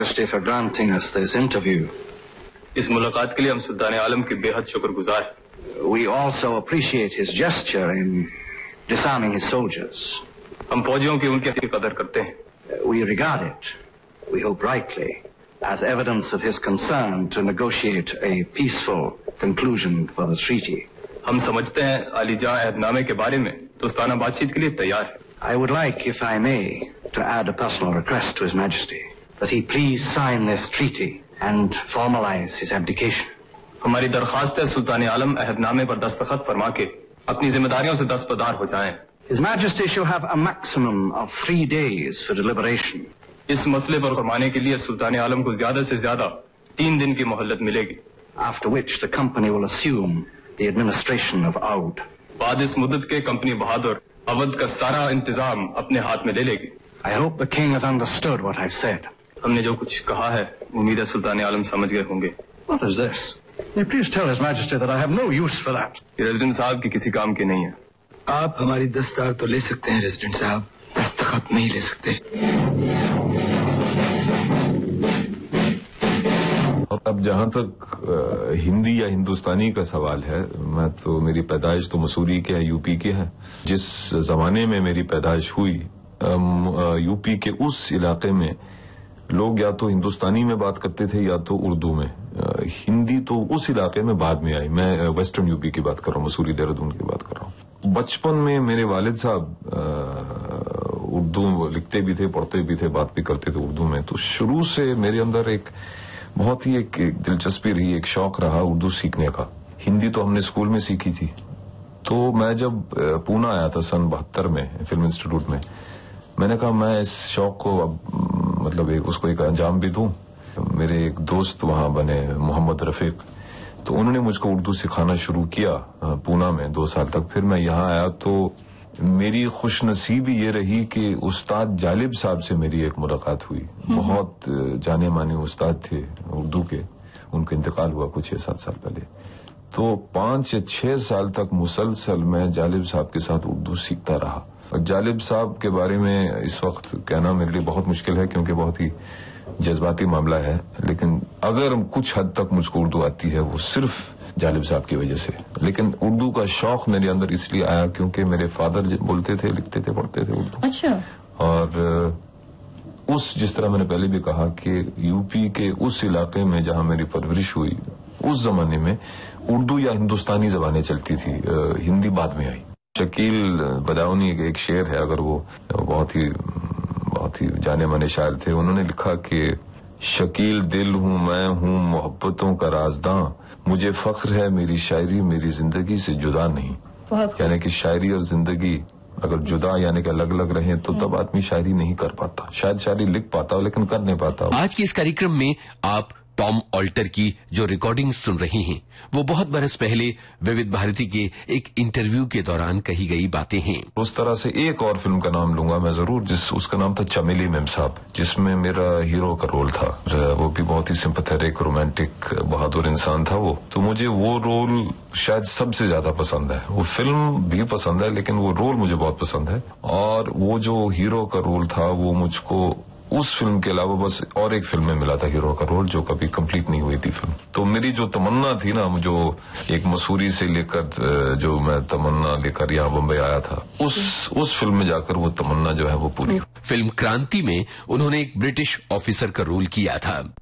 For granting us this interview. اس ملاقات کے لیے ہم سلطان عالم کے بے حد شکر گزار ہیں. We also appreciate his gesture in disarming his soldiers. ہم فوجیوں کی ان کی قدر کرتے ہیں. We regard it, we hope rightly, as evidence of his concern to negotiate a peaceful conclusion for the treaty. ہم سمجھتے ہیں علی جاں عہد نامے کے بارے میں دوستانہ بات چیت کے لیے تیار ہے. I would like, if I may, to add a personal request to His Majesty, that he please sign this treaty and formalize his abdication. ہماری درخواست ہے سلطان عالم عہد نامے پر دستخط فرما کے اپنی ذمہ داریوں سے دستبردار ہو جائیں. His Majesty shall have a maximum of 3 days for deliberation. اس مسئلے پر فرمانے کے لیے سلطان عالم کو زیادہ سے زیادہ 3 دن کی مہلت ملے گی. After which the company will assume the administration of Oudh. بعد اس مدت کے کمپنی بہادر اودھ کا سارا انتظام اپنے ہاتھ میں لے لے گی. I hope the king has understood what I've said. ہم نے جو کچھ کہا ہے امید ہے سلطان عالم سمجھ گئے ہوں گے. What is this? May please tell His Majesty that I have no use for that. یہ ریزیڈنٹ صاحب کی کسی کام کی نہیں ہے. آپ ہماری دستار تو لے سکتے ہیں ریزیڈنٹ صاحب, دستخط نہیں لے سکتے. اب جہاں تک ہندی یا ہندوستانی کا سوال ہے, میں تو میری پیدائش تو مسوری کے ہے, یو پی کے ہے. جس زمانے میں میری پیدائش ہوئی یو پی کے اس علاقے میں لوگ یا تو ہندوستانی میں بات کرتے تھے یا تو اردو میں. ہندی تو اس علاقے میں بعد میں آئی. میں ویسٹرن یو پی کی بات کر رہا ہوں, مسوری دہرادون کی بات کر رہا ہوں. بچپن میں میرے والد صاحب اردو لکھتے بھی تھے, پڑھتے بھی تھے, بات بھی کرتے تھے اردو میں. تو شروع سے میرے اندر ایک بہت ہی ایک دلچسپی رہی, ایک شوق رہا اردو سیکھنے کا. ہندی تو ہم نے اسکول میں سیکھی تھی. تو میں جب پونا آیا تھا سن 72 میں فلم انسٹیٹیوٹ میں نے کہا میں اس شوق کو اب مطلب اس کو ایک انجام بھی دوں. میرے ایک دوست وہاں بنے محمد رفیق, تو انہوں نے مجھ کو اردو سکھانا شروع کیا پونا میں 2 سال تک. پھر میں یہاں آیا تو میری خوش نصیبی یہ رہی کہ استاد جالب صاحب سے میری ایک ملاقات ہوئی. بہت جانے مانے استاد تھے اردو کے, ان کا انتقال ہوا کچھ 6-7 سال پہلے. تو 5 یا 6 سال تک مسلسل میں جالب صاحب کے ساتھ اردو سیکھتا رہا. اور جالب صاحب کے بارے میں اس وقت کہنا میرے لیے بہت مشکل ہے کیونکہ بہت ہی جذباتی معاملہ ہے, لیکن اگر کچھ حد تک مجھ کو اردو آتی ہے وہ صرف جالب صاحب کی وجہ سے. لیکن اردو کا شوق میرے اندر اس لیے آیا کیونکہ میرے فادر بولتے تھے, لکھتے تھے, پڑھتے تھے اردو. اچھا. اور جس طرح میں نے پہلے بھی کہا کہ یو پی کے اس علاقے میں جہاں میری پرورش ہوئی اس زمانے میں اردو یا ہندوستانی زبانیں چلتی تھی, ہندی بعد میں آئی. شکیل بداونی ایک شعر ہے, اگر وہ بہت ہی جانے مانے شاعر تھے. انہوں نے لکھا کہ شکیل دل ہوں میں ہوں محبتوں کا رازداں, مجھے فخر ہے میری شاعری میری زندگی سے جدا نہیں. یعنی کہ شاعری اور زندگی اگر جدا یعنی کہ الگ الگ رہیں تو تب آدمی شاعری نہیں کر پاتا. شاید شاعری لکھ پاتا ہو لیکن کر نہیں پاتا. آج کے اس کاریکرم میں آپ ٹام آلٹر کی جو ریکارڈنگ سن رہے ہیں وہ بہت برس پہلے ووید بھارتی کے ایک انٹرویو کے دوران کہی گئی باتیں ہیں. اس طرح سے ایک اور فلم کا نام لوں گا میں ضرور, اس کا نام تھا چمیلی میم صاحب, جس میں میرا ہیرو کا رول تھا. وہ بھی بہت ہی سمپتھیٹک, رومانٹک, بہادر انسان تھا وہ. تو مجھے وہ رول شاید سب سے زیادہ پسند ہے. وہ فلم بھی پسند ہے لیکن وہ رول مجھے بہت پسند ہے. اور وہ جو ہیرو کا رول تھا وہ مجھ کو اس فلم کے علاوہ بس اور ایک فلم میں ملا تھا ہیرو کا رول, جو کبھی کمپلیٹ نہیں ہوئی تھی فلم. تو میری جو تمنا تھی نا, جو ایک مسوری سے لے کر جو میں تمنا لے کر یہاں بمبئی آیا تھا, اس فلم میں جا کر وہ تمنا جو ہے وہ پوری. فلم کرانتی میں انہوں نے ایک برٹش آفیسر کا رول کیا تھا.